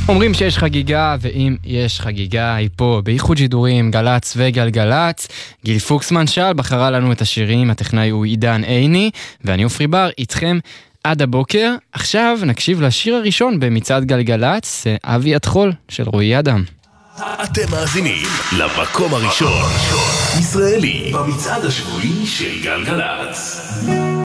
אומרים שיש חגיגה, ואם יש חגיגה היא פה באיחוד שידורים, גלץ וגלגלץ. גיל פוקסמן שאל, בחרה לנו את השירים, הטכנאי הוא עידן עיני, ואני אופרי בר איתכם עד הבוקר. עכשיו נקשיב לשיר הראשון במצעד גלגלץ, אבי התחול של רועי אדם. אתם מאזינים למקום הראשון ישראלי במצעד השבועי של גלגלץ.